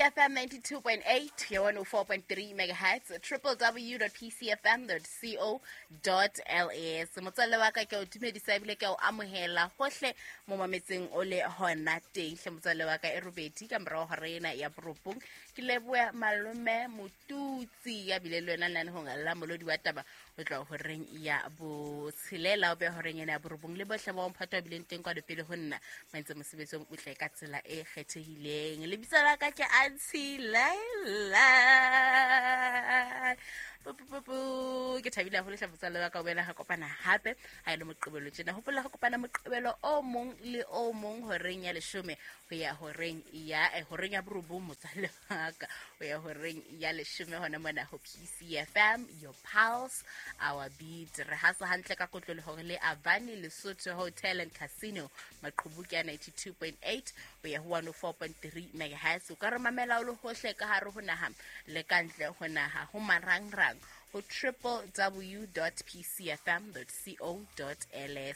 PCFM 92.8, your 104.3 megahertz, www.pcfm.co.la. Motswalle wa ka ke o dumedisa ebile ke o amohela hohle mo mametseng o le hona teng. Hle motswalle wa ka e robedi ka morao ga rena ya boropong. Ke leboya malome Motutsi ya bile le wena nna ho ngalla molodi wa taba o tla ho reng ya bo tshelela o be ho reng ena ya boropong le bohle ba mphato ba bileng teng kwa de pele ho nna mantse mosebetsi o tle ka tsela e kgethehileng. Lebitso la ka ke Auntie Laila ke thabile ho le hlabotsale wa ka o bela ha kopana hape ha ile moqebelo tjena hopola ho kopana moqebelo o mong le o mong ho reng ya 10 ho ya ho reng ya borubu motsalle wa ka ho ya ho reng ya 10 hona mona ho PCFM your pulse our beat re hasa hantle ka kotlolo hore le Avani Lesotho Hotel and Casino maqhubuki ya 92.8 ho ya ho 104.3 megahertz o ka re mamela o le hohle ka hare ho naha le kantle ho naha ho marangrang o www.pcfm.co.ls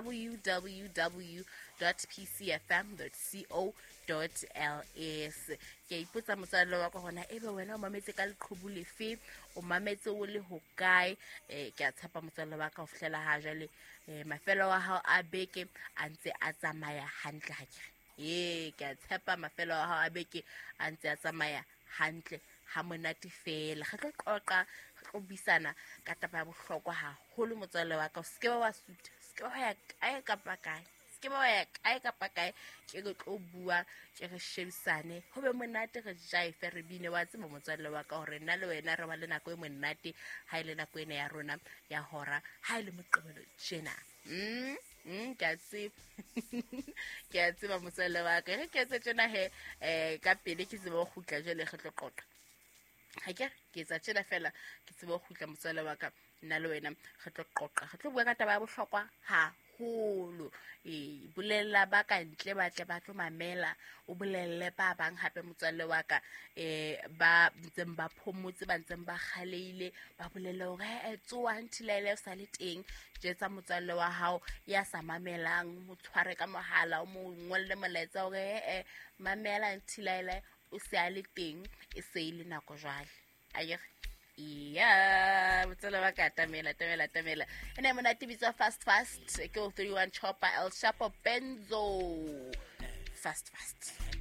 www.pcfm.co.ls ke ipotsa motswalle wa ka hona ebe wena o mametse ka leqhubu lefe o mametse o le hokae ke a tshepa motswalle wa ka ho fihlela ha jale mafelo wa hao a beke a ntse a tsamaya hantle ha ke ke a tshepa mafelo wa hao a beke a ntse a tsamaya hantle ha monate fela ga tlo qoqa go bisana ka taba ya bohlokwa haholo motswalle wa ka se ke wa suta se ke wa ya kae ka pakae se ke wa ya kae ka pakae ke go tlo bua ke re shebisane ho be monate re jaife re bine wa tseba motswalle wa ka hore nna le wena re ba le nako e monate ha ile nako ena ya rona ya hora ha ile moqebelo tjena ke a tseba motswalle wa ka ke tse tjena he ka pele ke tseba go khutla jele ge tlo qoqa ha ke tsa tjena fela ke tseba go khutla motswalle wa ka nna le wena ge tlo qoqa ge tlo bua ka taba ya bohlokwa haholo bolella ba ka ntle ba tle ba tlo mamela o bolelle ba bang hape motswalle wa ka ba ntseng ba phomotse ba ntseng ba khaleile ba bolelle hore tsoa ntilaile o sa le teng jetsa motswalle wa hao ya sa mamelang mo tshware ka mohala o mo ngolle molaetsa hore mamela ntilaile o se a le teng e se ile nako jwale aye motswalle wa ka tamela ene mona tibitsa fast ke o 31 chopper El Chapo Benzo fast